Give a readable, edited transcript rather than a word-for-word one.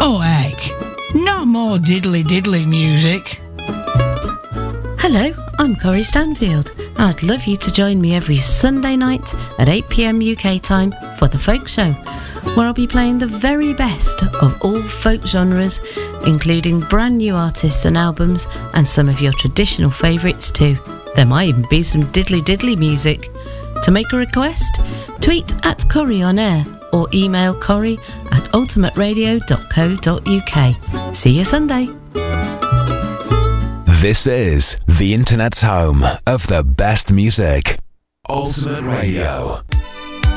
Oh heck, not more diddly music. Hello, I'm Corrie Stanfield, and I'd love you to join me every Sunday night at 8 p.m. UK time for The Folk Show, where I'll be playing the very best of all folk genres, including brand new artists and albums, and some of your traditional favourites too. There might even be some diddly music. To make a request, tweet at Corrie on Air or email corrie@ultimateradio.co.uk. See you Sunday. This is the internet's home of the best music. Ultimate Radio.